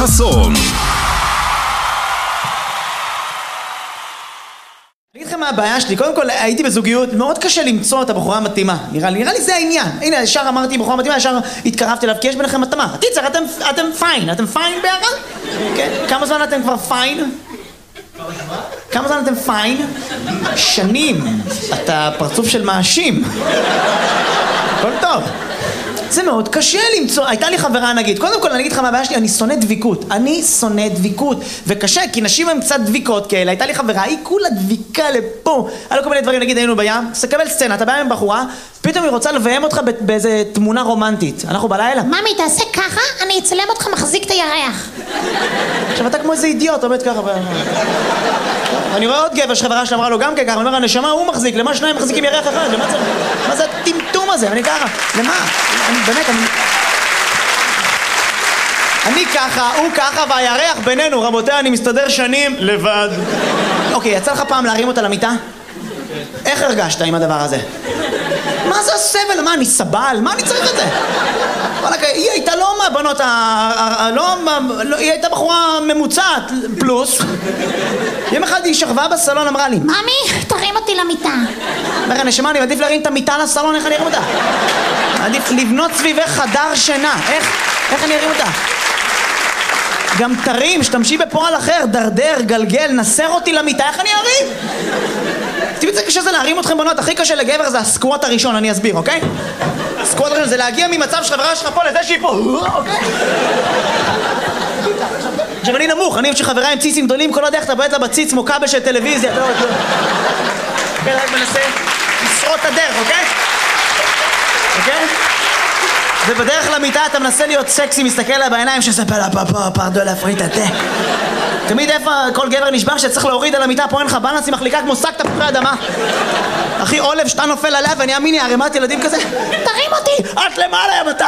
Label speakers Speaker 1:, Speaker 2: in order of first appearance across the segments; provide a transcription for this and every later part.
Speaker 1: חסון.
Speaker 2: אני אגיד לכם מה הבעיה שלי. קודם כל הייתי בזוגיות, מאוד קשה למצוא את הבחורה המתאימה. נראה לי זה העניין. הנה, ישר אמרתי בחורה מתאימה, ישר התקרבתי אליו, כי יש ביניכם מתאמה. קיצר, אתם פיין. אתם פיין ביחד? כן. כמה זמן אתם כבר פיין? כמה זמן אתם פיין? שנים. אתה פרצוף של מאשים. הכל טוב. זה מאוד קשה למצוא. הייתה לי חברה נגיד, קודם כל אני אגיד לך מה הבעיה שלי, אני שונא דביקות. וקשה, כי נשים הן קצת דביקות כאלה. הייתה לי חברה, היא כולה דביקה לפה. היה לו כל מיני דברים, נגיד היינו בים, סקבל סצנה, אתה בא עם בחורה, פתאום היא רוצה לביים אותך באיזה תמונה רומנטית. אנחנו בלילה.
Speaker 3: ממי, תעשה ככה, אני אצלם אותך מחזיק את הירח.
Speaker 2: עכשיו אתה כמו איזה אידיוט, עומד ככה. אני רואה עוד גבר שחברה שלה אמרה לו גם ככה, אני אומר, הנשמה הוא מחזיק, למה שניים מחזיקים ירח אחד? מה זה הטמטום הזה? אני ככה, למה? באמת, אני ככה, הוא ככה, והירח בינינו, רבותיי, אני מסתדר שנים לבד. אוקיי, יצא לך פעם להרים אותה למיטה? איך הרגשת עם הדבר הזה? מה זה הסבל? מה, אני סבל? מה אני צריך את זה? היא הייתה לא מהבנות, היא הייתה בחורה ממוצעת, פלוס. יום אחד היא שכבה בסלון, אמרה לי,
Speaker 3: ממי, תרים אותי למיטה.
Speaker 2: אומר, הנשמה, אני מעדיף להרים את המיטה לסלון, איך אני ארים אותה? מעדיף לבנות סביבך חדר שינה, איך אני ארים אותה? גם תרים, שתמשי בפועל אחר, דרדר, גלגל, נסר אותי למיטה, איך אני ארים? תראי, זה קשה זה להרים אתכם בנות, הכי קשה לגבר זה הסקווט הראשון, אני אסביר, אוקיי? הסקווט הראשון זה להגיע ממצב שחברה שלך פה לזה שהיא פה, אוקיי? עכשיו אני נמוך, אני שחברה עם ציצים גדולים, כל עוד איך אתה בועט לה בציץ כמו כבל של טלוויזיה, אתה לא יודע. כן, רק מנסה לשרוד את הדרך, אוקיי? אוקיי? ובדרך למיטה אתה מנסה להיות סקסי, מסתכל לה בעיניים שספר לה פה, פרדו להפריט את התה. תמיד איפה כל גבר נשבר שצריך להוריד על המיטה, פה אין לך בלנס, היא מחליקה כמו שק תפוחי אדמה. אחי עולב שאתה נופל עליה ואני אמיני, ערימת ילדים כזה.
Speaker 3: תרים אותי!
Speaker 2: את למעלה, יא בטטה!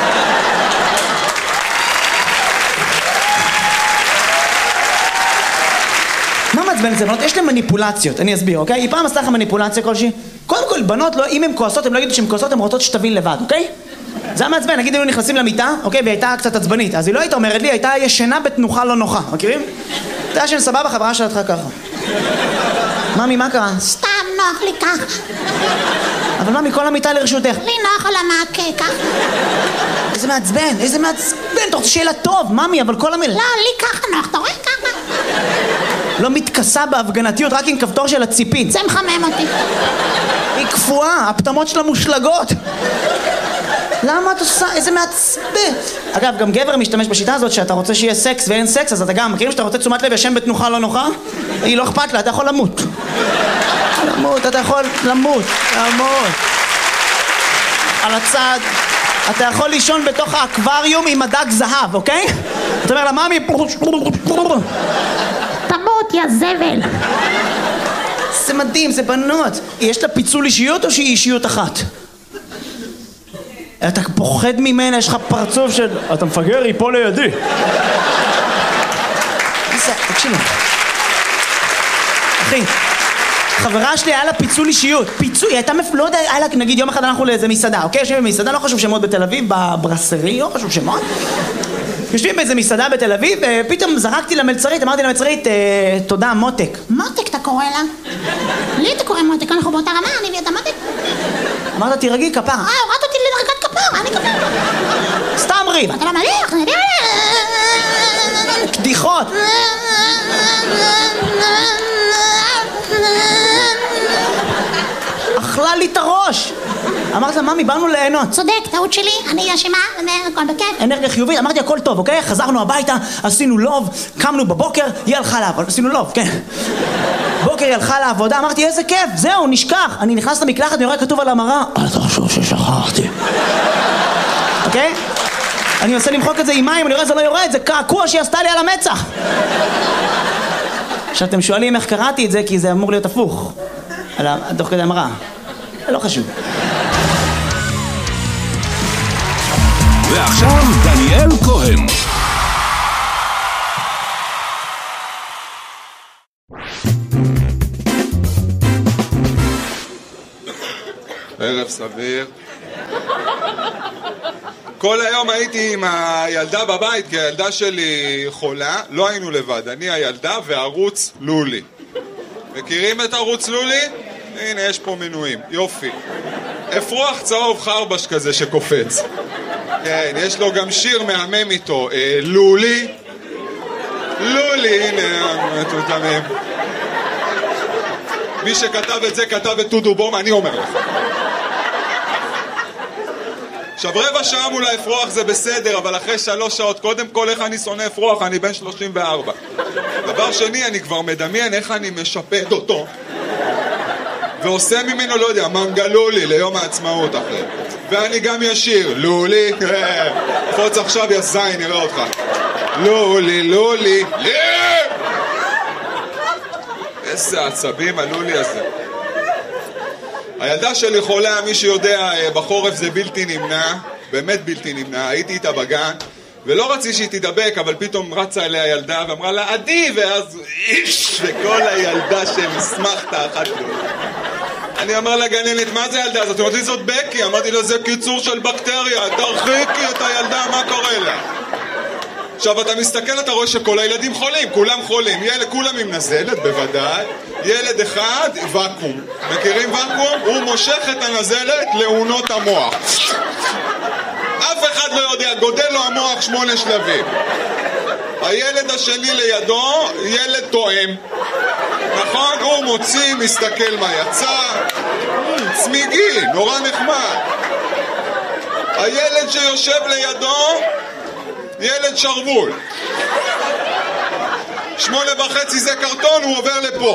Speaker 2: מה מעצבן את זה, בנות? יש להם מניפולציות, אני אסביר, אוקיי? היא פעם עשתה לך מניפולציה כלשהי? קודם כל, בנות, לא, אם הן כועסות, הן לא יגידו שהן כועסות, הן רוצות שתבין לבד, אוקיי? זה המעצבן, נגיד היינו נכנסים למיטה, אוקיי? והיא הייתה קצת עצבנית, אז היא לא הייתה אומרת לי, הייתה ישנה בתנוחה לא נוחה, מכירים? אתה ישן סבבה, חברה שלך ככה. ממי, מה קרה?
Speaker 3: סתם נוח לי ככה.
Speaker 2: אבל ממי, כל המיטה לרשותך.
Speaker 3: לי נוח על המעקה ככה.
Speaker 2: איזה מעצבן, אתה רוצה שיהיה לה טוב, ממי, אבל כל המילה...
Speaker 3: לא, לי ככה נוח, אתה רואה ככה?
Speaker 2: לא מתכסה בהפגנתיות, רק עם כפתור של הציפית.
Speaker 3: זה מחמם אותי.
Speaker 2: היא קפואה, הפתמות שלה מושלגות. למה את עושה? איזה מעצבן. אגב, גם גבר משתמש בשיטה הזאת שאתה רוצה שיהיה סקס ואין סקס, אז אתה גם, מכירים שאתה רוצה תשומת לב ישן בתנוחה לא נוחה? היא לא אכפת לה, אתה יכול למות. אתה יכול למות. על הצד. אתה יכול לישון בתוך האקווריום עם מדג זהב, אוקיי? אתה אומר לה, ממי...
Speaker 3: תמות, יא זבל.
Speaker 2: זה מדהים, זה בנות. יש לה פיצול אישיות או שהיא אישיות אחת? אתה פוחד ממנה, יש לך פרצוף של... אתה מפגר, היא פה לידי. תקשיבו. אחי, חברה שלי היה לה פיצול אישיות. היא הייתה לא יודע, היה לה, נגיד יום אחד אנחנו לאיזה מסעדה, אוקיי? יושבים במסעדה, לא חשוב שמות בתל אביב, בברסרי, לא חשוב שמות. יושבים באיזה מסעדה בתל אביב, ופתאום זרקתי למלצרית, אמרתי למלצרית, תודה, מותק.
Speaker 3: מותק אתה קורא לה? לי אתה קורא מותק, אנחנו באותה רמה, אני ואתה מותק.
Speaker 2: אמרת, תירגעי כפרה.
Speaker 3: הורדת אותי לדרגת כפרה, אני כפרה.
Speaker 2: סתם ריב.
Speaker 3: אתה לא מליח, אני יודע.
Speaker 2: קדיחות. אכלה לי את הראש. אמרת לה, ממי, באנו ליהנות.
Speaker 3: צודק, טעות שלי, אני אשמה, הכל בכיף.
Speaker 2: אנרגיה חיובית, אמרתי, הכל טוב, אוקיי? חזרנו הביתה, עשינו לוב, קמנו בבוקר, היא הלכה לעבוד, עשינו לוב, כן. בוקר היא הלכה לעבודה, אמרתי, איזה כיף, זהו, נשכח. אני נכנס למקלחת, אני רואה כתוב על המראה, אל תחשוב ששכחתי. אוקיי? אני מנסה למחוק את זה עם מים, אני רואה, זה לא יורד, זה קעקוע שהיא עשתה לי על המצח. עכשיו, אתם שואלים איך קראתי את זה, כי זה אמור להיות הפוך. תוך כדי המראה. לא חשוב.
Speaker 1: ועכשיו דניאל כהן.
Speaker 4: ערב סביר. כל היום הייתי עם הילדה בבית, כי הילדה שלי חולה, לא היינו לבד, אני הילדה וערוץ לולי. מכירים את ערוץ לולי? הנה, יש פה מנויים, יופי. אפרוח צהוב חרבש כזה שקופץ. כן, יש לו גם שיר מהמם איתו, לולי. לולי, הנה, מטומטמים. מי שכתב את זה כתב את טודו בום, אני אומר לך. עכשיו רבע שעה מול האפרוח זה בסדר, אבל אחרי 3 שעות, קודם כל איך אני שונא אפרוח, אני בן 34. דבר שני, אני כבר מדמיין איך אני משפט אותו ועושה ממנו, לא יודע, מנגלולי ליום העצמאות אחרי. ואני גם ישיר, לולי, פוץ עכשיו יזיין, נראה אותך. לולי, לולי, איזה עצבים הלולי הזה. הילדה שלי חולה, מי שיודע, בחורף זה בלתי נמנע, באמת בלתי נמנע. הייתי איתה בגן, ולא רציתי שהיא תדבק, אבל פתאום רצה אליה ילדה ואמרה לה, עדי, ואז איש, וכל הילדה שמסמכת אחת לו. אני אמר לגננת, מה זה הילדה הזאת? אמרתי, זאת בקי. אמרתי לה, זה קיצור של בקטריה, תרחיקי את הילדה, מה קורה לה? עכשיו אתה מסתכל, אתה רואה שכל הילדים חולים, כולם חולים, כולם עם נזלת, בוודאי. ילד אחד, וקום. מכירים וקום? הוא מושך את הנזלת לאונות המוח. אף אחד לא יודע, גודל לו המוח 8 שלבים. הילד השני לידו, ילד תואם. נכון? הוא מוציא, מסתכל מה יצא. צמיגי, נורא נחמד. הילד שיושב לידו, ילד שרבול. 8:30 זה קרטון, הוא עובר לפה.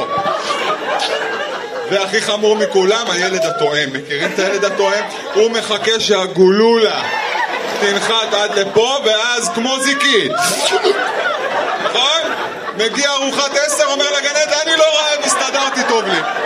Speaker 4: והכי חמור מכולם, הילד התואם. מכירים את הילד התואם? הוא מחכה שהגולולה תנחת עד לפה, ואז כמו זיקית. נכון? מגיע ארוחת 10, אומר לגננת, אני לא רעב, הסתדרתי טוב לי.